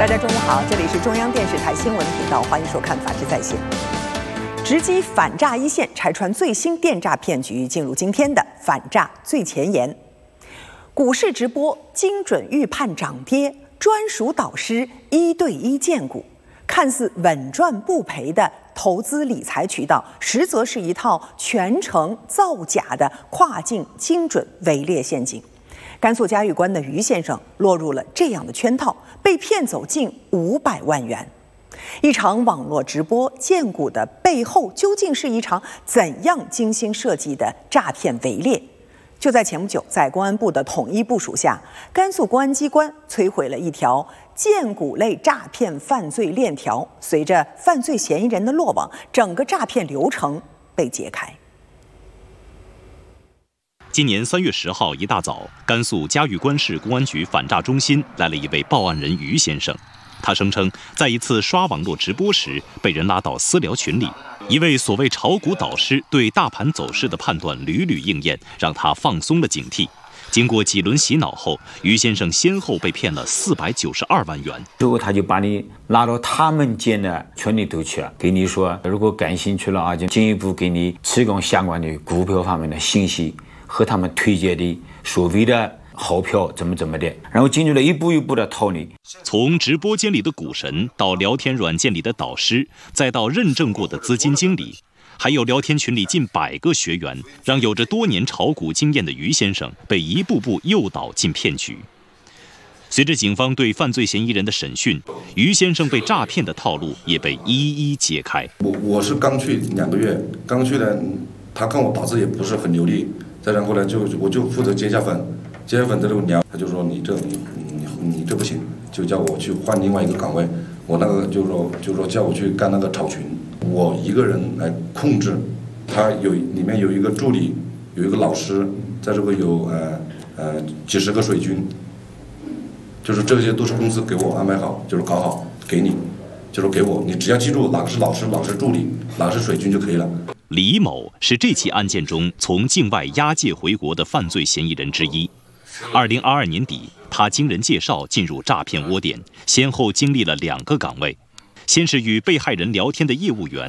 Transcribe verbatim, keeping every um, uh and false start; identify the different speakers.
Speaker 1: 大家中午好，这里是中央电视台新闻频道，欢迎收看《法治在线》。直击反诈一线，拆穿最新电诈骗局，进入今天的反诈最前沿。股市直播精准预判涨跌，专属导师一对一荐股，看似稳赚不赔的投资理财渠道，实则是一套全程造假的跨境精准围猎陷阱。甘肃嘉峪关的于先生落入了这样的圈套，被骗走近五百万元。一场网络直播荐股的背后，究竟是一场怎样精心设计的诈骗围猎？就在前不久，在公安部的统一部署下，甘肃公安机关摧毁了一条荐股类诈骗犯罪链条。随着犯罪嫌疑人的落网，整个诈骗流程被揭开。
Speaker 2: 今年三月十号一大早，甘肃嘉峪关市公安局反诈中心来了一位报案人于先生。他声称，在一次刷网络直播时，被人拉到私聊群里，一位所谓炒股导师对大盘走势的判断屡屡应验，让他放松了警惕。经过几轮洗脑后，于先生先后被骗了四百九十二万元。
Speaker 3: 之后他就把你拉到他们建的群里头去，给你说，如果感兴趣了啊，就进一步给你提供相关的股票方面的信息和他们推荐的所谓的好票怎么怎么的，然后进入了一步一步的套你。
Speaker 2: 从直播间里的股神，到聊天软件里的导师，再到认证过的资金经理，还有聊天群里近百个学员，让有着多年炒股经验的于先生被一步步诱导进骗局。随着警方对犯罪嫌疑人的审讯，于先生被诈骗的套路也被一一揭开。
Speaker 4: 我我是刚去两个月，刚去呢，他看我打字也不是很流利，再然后呢就我就负责接下粉，接下粉在这聊，他就说你这你你你这不行，就叫我去换另外一个岗位。我那个就说就说叫我去干那个炒群，我一个人来控制。他有里面有一个助理，有一个老师，在这个有呃呃几十个水军，就是这些都是公司给我安排好，就是搞好给你，就是给我，你只要记住哪个是老师，哪个是助理，哪个是水军就可以了。
Speaker 2: 李某是这起案件中从境外押解回国的犯罪嫌疑人之一。二零二二年底，他经人介绍进入诈骗窝点，先后经历了两个岗位，先是与被害人聊天的业务员